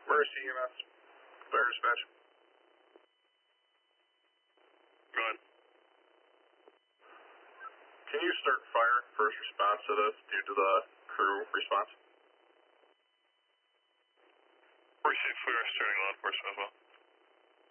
Mercy EMS. Fire dispatch. Go ahead. Can you start fire first response to this due to the crew response? Received, we are starting law enforcement as well.